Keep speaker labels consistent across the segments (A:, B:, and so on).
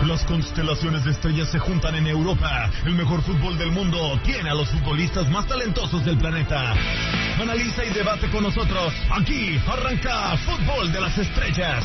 A: Las constelaciones de estrellas se juntan en Europa. El mejor fútbol del mundo tiene a los futbolistas más talentosos del planeta. Analiza y debate con nosotros. Aquí arranca Fútbol de las Estrellas.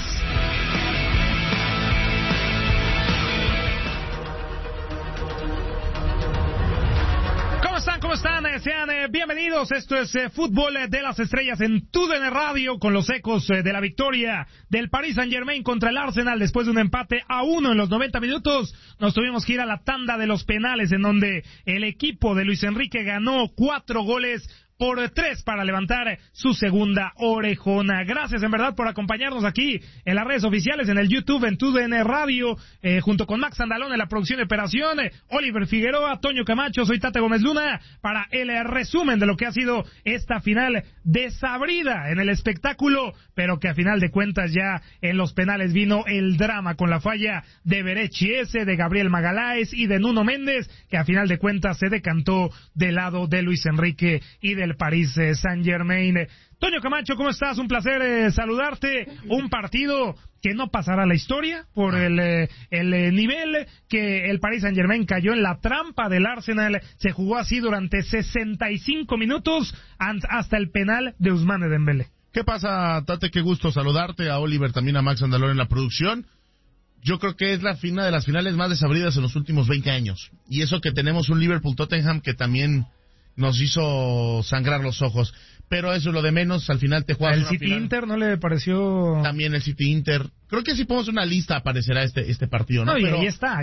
B: ¿Cómo están? Sean bienvenidos. Esto es Fútbol de las Estrellas en TUDN Radio, con los ecos de la victoria del Paris Saint-Germain contra el Arsenal después de un empate a 1 en los 90 minutos. Nos tuvimos que ir a la tanda de los penales, en donde el equipo de Luis Enrique ganó 4-3 para levantar su segunda orejona. Gracias en verdad por acompañarnos aquí en las redes oficiales, en el YouTube, en TUDN Radio, junto con Max Andalón en la producción de operación, Oliver Figueroa, Toño Camacho, soy Tate Gómez Luna, para el resumen de lo que ha sido esta final desabrida en el espectáculo, pero que a final de cuentas ya en los penales vino el drama con la falla de Berechi S, de Gabriel Magaláes y de Nuno Méndez, que a final de cuentas se decantó del lado de Luis Enrique y del Paris Saint-Germain. Toño Camacho, ¿cómo estás? Un placer saludarte. Un partido que no pasará a la historia por el nivel que el Paris Saint-Germain cayó en la trampa del Arsenal. Se jugó así durante 65 minutos hasta el penal de Ousmane Dembélé.
C: ¿Qué pasa, Tate? Qué gusto saludarte, a Oliver, también a Max Andalón en la producción. Yo creo que es la final de las finales más desabridas en los últimos 20 años. Y eso que tenemos un Liverpool-Tottenham que también nos hizo sangrar los ojos. Pero eso es lo de menos, al final te juegas
B: ¿El
C: una
B: City
C: final.
B: Inter no le pareció?
C: También el City Inter. Creo que si ponemos una lista aparecerá este partido, ¿no?
B: No, y
C: pero
B: ahí está.